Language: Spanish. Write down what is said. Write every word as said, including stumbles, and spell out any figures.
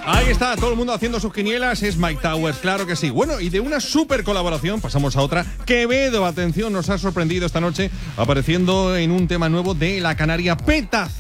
Ahí está, todo el mundo haciendo sus quinielas, es Mike Towers, claro que sí. Bueno, y de una super colaboración pasamos a otra. Quevedo, atención, nos ha sorprendido esta noche apareciendo en un tema nuevo de la canaria Petaceta.